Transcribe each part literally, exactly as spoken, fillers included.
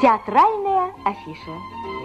Театральная афиша.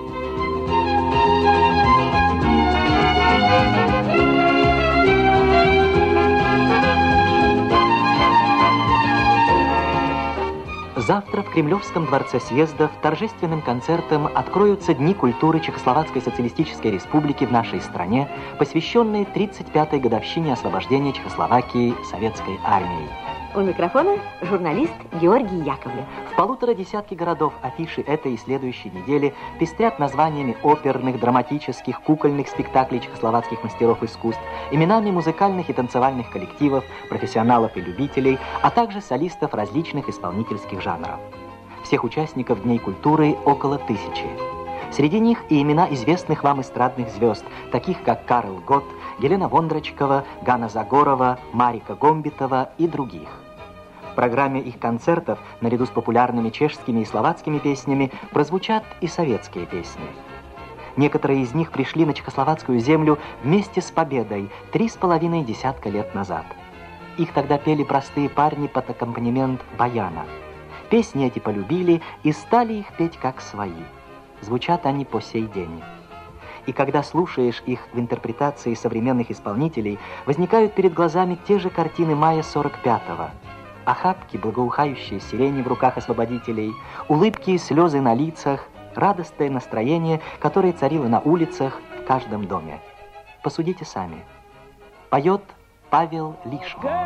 Завтра в Кремлевском дворце съездов торжественным концертом откроются Дни культуры Чехословацкой социалистической республики в нашей стране, посвященные тридцать пятой годовщине освобождения Чехословакии советской армией. У микрофона журналист Георгий Яковлев. В полутора десятки городов афиши этой и следующей недели пестрят названиями оперных, драматических, кукольных спектаклей чехословацких мастеров искусств, именами музыкальных и танцевальных коллективов, профессионалов и любителей, а также солистов различных исполнительских жанров. Всех участников Дней культуры около тысячи. Среди них и имена известных вам эстрадных звезд, таких как Карл Гот, Елена Вондрочкова, Ганна Загорова, Марика Гомбитова и других. В программе их концертов, наряду с популярными чешскими и словацкими песнями, прозвучат и советские песни. Некоторые из них пришли на чехословацкую землю вместе с победой три с половиной десятка лет назад. Их тогда пели простые парни под аккомпанемент баяна. Песни эти полюбили и стали их петь как свои. Звучат они по сей день. И когда слушаешь их в интерпретации современных исполнителей, возникают перед глазами те же картины мая сорок пятого. Охапки, благоухающие сирени в руках освободителей, улыбки и слезы на лицах, радостное настроение, которое царило на улицах в каждом доме. Посудите сами. Поет Павел Лишко.